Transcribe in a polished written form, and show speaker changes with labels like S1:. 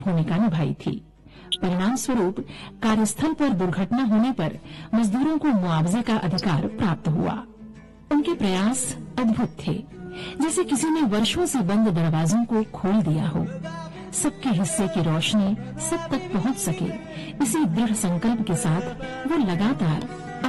S1: भूमिका निभाई थी। परिणाम स्वरूप कार्यस्थल पर दुर्घटना होने पर मजदूरों को मुआवजे का अधिकार प्राप्त हुआ। उनके प्रयास अद्भुत थे, जैसे किसी ने वर्षों से बंद दरवाजों को खोल दिया हो। सबके हिस्से की रोशनी सब तक पहुंच सके, इसी दृढ़ संकल्प के साथ वो लगातार